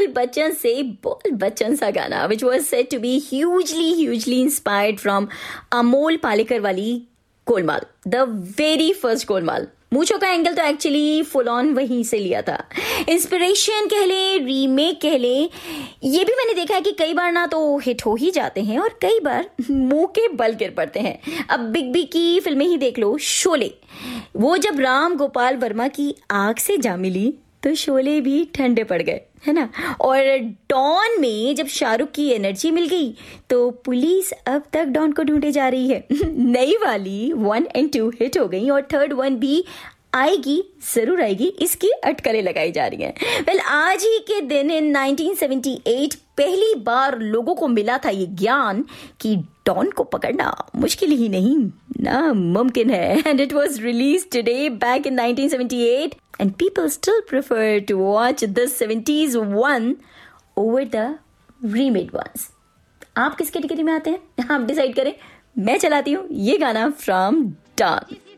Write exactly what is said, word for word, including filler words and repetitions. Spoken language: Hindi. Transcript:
बच्चन से बोल बच्चन सा गाना which was said to be hugely hugely inspired from Amol Palekar वाली Golmaal, the very first Golmaal. मूछों का एंगल तो एक्चुअली फुल ऑन वहीं से लिया था। इंस्पिरेशन कह ले, रीमेक कह ले, ये भी मैंने देखा है कि कई बार ना तो हिट हो ही जाते हैं और कई बार मुंह के बल गिर पड़ते हैं। अब बिग बी की फिल्में ही देख लो, शोले, वो जब राम गोपाल वर्मा की आग से जा मिली तो शोले भी ठंडे पड़ गए, है ना। और डॉन में जब शाहरुख की एनर्जी मिल गई तो पुलिस अब तक डॉन को ढूंढे जा रही है। नई वाली वन एंड टू हिट हो गई और थर्ड वन भी आएगी, जरूर आएगी, इसकी अटकलें लगाई जा रही हैं। वेल well, आज ही के दिन इन नाइनटीन सेवेंटी एट पहली बार लोगों को मिला था ये ज्ञान कि डॉन को पकड़ना मुश्किल ही नहीं ना मुमकिन है। And it was release today back in nineteen seventy eight and people still prefer to watch the seventies one over the remade ones. आप किस कैटेगरी में आते हैं आप डिसाइड करें। मैं चलाती हूँ ये गाना फ्रॉम डॉन।